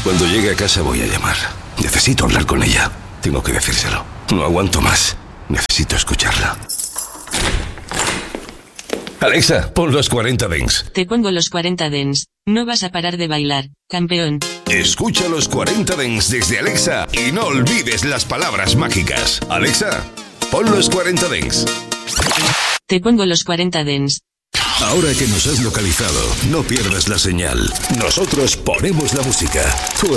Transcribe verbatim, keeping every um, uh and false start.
Cuando llegue a casa voy a llamar. Necesito hablar con ella. Tengo que decírselo. No aguanto más. Necesito escucharla. Alexa, pon los cuarenta Dents. Te pongo los cuarenta Dents. No vas a parar de bailar, campeón. Escucha los cuarenta Dents desde Alexa y no olvides las palabras mágicas. Alexa, pon los cuarenta Dents. Te pongo los cuarenta Dents. Ahora que nos has localizado, no pierdas la señal. Nosotros ponemos la música. Tú